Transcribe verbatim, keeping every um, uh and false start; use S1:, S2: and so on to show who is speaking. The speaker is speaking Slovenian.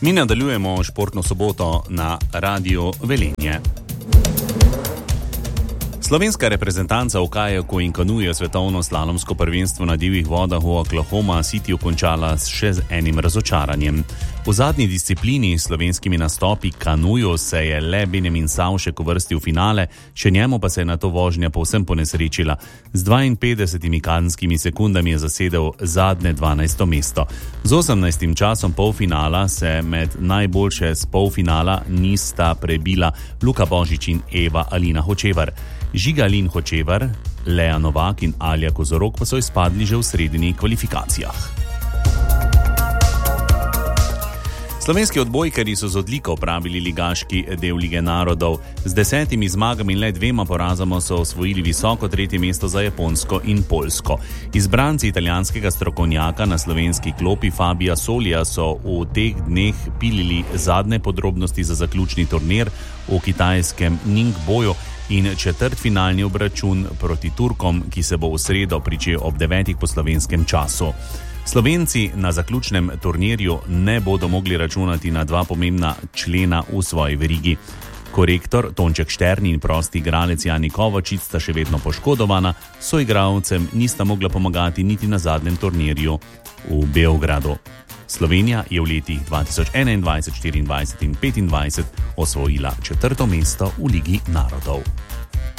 S1: Mi nadaljujemo športno soboto na Radiu Velenje. Slovenska reprezentanca v kajaku in kanuju svetovno slalomsko prvenstvo na divjih vodah v Oklahoma Cityju končala še z enim razočaranjem. V zadnji disciplini s slovenskimi nastopi kanuju se je le Benjamin Savšek uvrstil v finale, še njemu pa se je nato vožnja povsem ponesrečila. Z dvainpetdesetimi kazenskimi sekundami je zasedel zadnje dvanajsto mesto. Z osemnajstim časom polfinala se med najboljše z polfinala nista prebila Luka Božič in Eva Alina Hočevar. Žiga Alin Hočevar, Lea Novak in Alja Kozorog pa so izpadli že v sredini kvalifikacijah. Slovenski odbojkarji so z odliko opravili ligaški del Lige narodov. Z desetimi zmagami in le dvema porazoma so osvojili visoko tretje mesto za Japonsko in Poljsko. Izbranci italijanskega strokovnjaka na slovenski klopi Fabija Solija so v teh dneh pilili zadnje podrobnosti za zaključni turnir v kitajskem Ningboju in četrtfinalni obračun proti Turkom, ki se bo v sredo pričel ob devetih po slovenskem času. Slovenci na zaključnem turnirju ne bodo mogli računati na dva pomembna člena v svoji verigi. Korektor Tonček Šterni in prosti igralec Jani Kovačič sta še vedno poškodovana, soigralcem nista mogla pomagati niti na zadnjem turnirju v Beogradu. Slovenija je v letih dva tisoč enaindvajset, štiriindvajset in petindvajset osvojila četrto mesto v Ligi narodov.